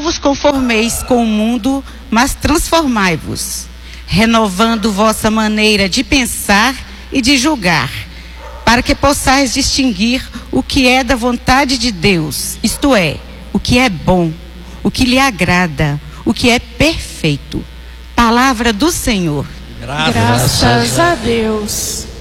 vos conformeis com o mundo, mas transformai-vos, renovando vossa maneira de pensar e de julgar, para que possais distinguir o que é da vontade de Deus, isto é, o que é bom, o que lhe agrada, o que é perfeito. Palavra do Senhor. Graças a Deus.